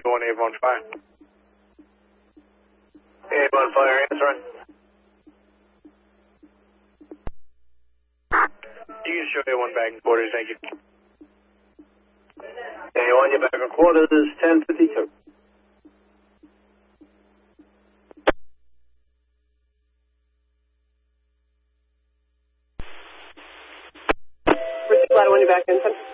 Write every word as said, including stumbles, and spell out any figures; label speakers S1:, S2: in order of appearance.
S1: one eight one five. eight one five, answering. You can show A one back in quarters, thank you. A one, you're back in quarters, ten fifty-two.
S2: Richard Flat, when you're back in ten.